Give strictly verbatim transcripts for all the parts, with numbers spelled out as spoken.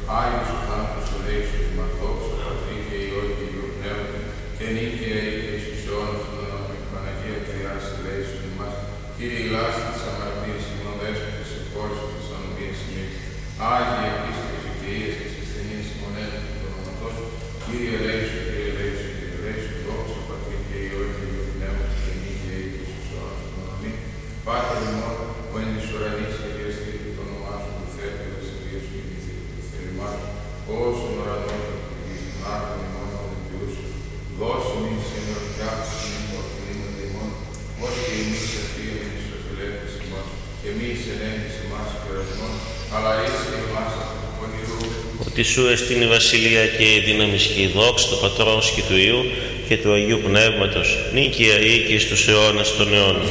Άγιος ο θάνατος ελέησον ημάς, δόξα Πατρί και Υιό και Υιό Πνεύματι, και νύχια και εις τους αιώνας των αιώνων. Παναγία Τριάς ελέησον ημάς, Κύριε ηλάστη της αμαρτίας ημών, δέσποτης εκχώρησον της ανομίας ημών. Άγιοι επίσκεψη και Υιές και ασθενείς ημών έλθον των ονοματός, Κύριε ελέησον, Κύριε ελέησον, Κύριε ελέησον, δόξα Πατρί και Υιό και Υιό Πνεύματι, και νύχια και εις τους αιώνας των αιώνων. Αμήν. Πάτερ ημών, που εν της ουρανής και διαστήρει το όνομά σου, του Θεού και βασιλείας σου, και του θέλημά σου, όσον ουρανών και γης των άρτων ημών ολυμπιούς, δώσε μην σήμερα πιάψη μην ορθινήματα ημών, ως και εμείς ευθύμεν εις οφειλέτες ημών, και μη εις ενέγγις ημάς πειρασμών, αλλά ρίσε ημάς από του πονηρού. Ότι σου εστίν η βασιλεία και η δύναμις και η δόξα του Πατρός και του Υιού και του Αγίου Πνεύματος, νίκαια ή και εις τους αιώνας των αιώνων.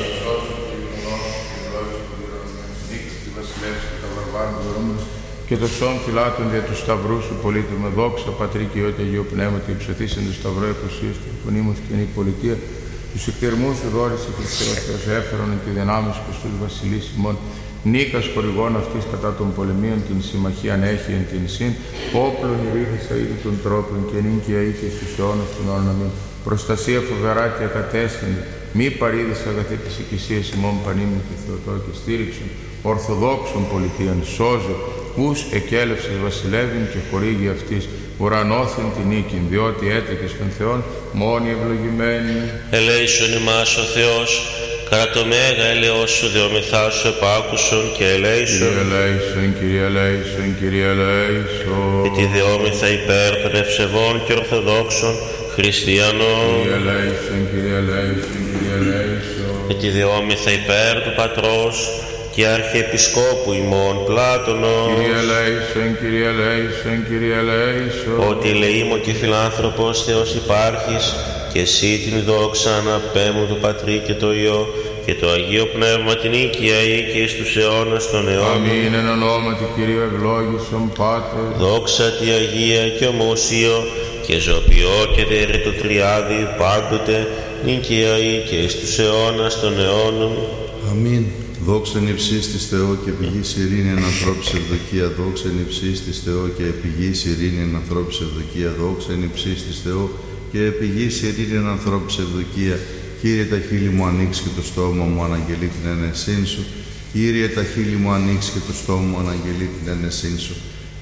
Και το σώμα φυλάτων δια του σταυρού σου πολίτου με δόξα Πατρί και Υιό και Αγίου Πνεύματι, υψωθήσεν του σταυρό εκουσίας του φωνήμους και η πολιτεία, τους εκτερμούς σου δόρισε Χριστός Θεός έφερον εν τη δυνάμεις Χριστούς Βασιλείς ημών, νίκας χορηγών αυτής κατά των πολεμίων, την συμμαχίαν έχει εν την συν, όπλων ειρήνησα ήδη των τρόπων και νίκαια ή και στους αιώνας των αιώνων. Αμήν. Προστασία φοβερά και ακατέσχυνη, μη παρήδης αγαθή της οικησίας ημών πανήμνη και Θεοτό και στήριξον, ορθοδόξων πολιτείαν σώζω, ους εκέλευσες βασιλεύειν και χορήγει αυτής, ουρανώθην την νίκην, διότι έτεκες των Θεών, μόνοι ευλογημένοι. Ελέησον ημάς ο Θεός, κατά το μέγα έλεος σου δεομηθά σου επάκουσον και ελέησον. Κύριε ελέησον, Κύριε ελέησον, Κύριε ελέησον. Και τη δεόμηθα υπέρ των ευσεβών και ορθοδόξων χριστιανών. Κύριε ελέησον, Κύριε ελέησον, Κύριε ελέησον. Και τη δεόμηθα υπέρ του Πατρός και Αρχιεπισκόπου ημών Πλάτωνος. Κύριε ελέησον, Κύριε ελέησον, Κύριε ελέησον. Ότι ελεήμων και φιλάνθρωπος Θεός υπάρχεις, και εσύ την δόξα αναπέμου του Πατρί και το Υιό και το Αγίο Πνεύμα την οίκια ή και εις τους αιώνας των αιώνων. Αμήν. Εν ονόματι Κυρίου ευλόγησον Πάτερ. Δόξα τη Αγία και ομούσιο και ζωοποιώ και δέρε το Τριάδι πάντοτε νίκαια ή και εις τους αιώνας των αιώνων. Αμήν. Δόξα εν υψής της Θεό και πηγής ειρήνη εν ανθρώπης ευδοκία. Δόξα εν υψής της Θεό και πηγής ειρήνη εν ανθρώπης ευδοκία. Δόξα εν υψής της Θεό και πηγής ειρήνη εν ανθρώπης ευδοκία. Κύριε, τα χείλη μου ανοίξει και το στόμα μου αναγγελεί την ενεσύν σου. Κύριε, τα χείλη μου ανοίξει και το στόμα μου αναγγελεί την ενεσύν σου.